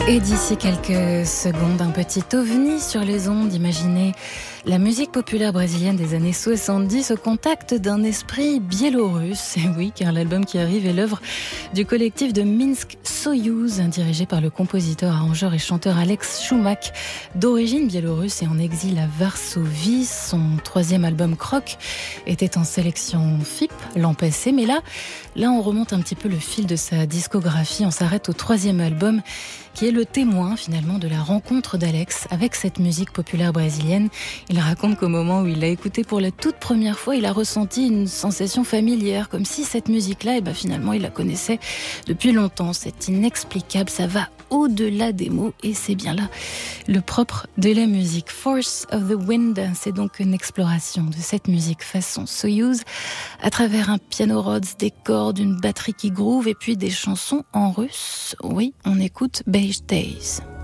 Et d'ici quelques secondes, un petit ovni sur les ondes. Imaginez la musique populaire brésilienne des années 70 au contact d'un esprit biélorusse. Et oui, car l'album qui arrive est l'œuvre du collectif de Minsk Soyouz, dirigé par le compositeur, arrangeur et chanteur Alex Choumak, d'origine biélorusse et en exil à Varsovie. Son troisième album Croc était en sélection FIP l'an passé, mais là, on remonte un petit peu le fil de sa discographie. On s'arrête au troisième album, qui est le témoin finalement de la rencontre d'Alex avec cette musique populaire brésilienne. Il raconte qu'au moment où il l'a écoutée pour la toute première fois, il a ressenti une sensation familière, comme si cette musique-là, finalement, il la connaissait depuis longtemps. C'est inexplicable, ça va au-delà des mots et c'est bien là le propre de la musique. Force of the Wind, c'est donc une exploration de cette musique façon Soyouz à travers un piano Rhodes, des cordes, une batterie qui groove et puis des chansons en russe. Oui, on écoute Beige Days.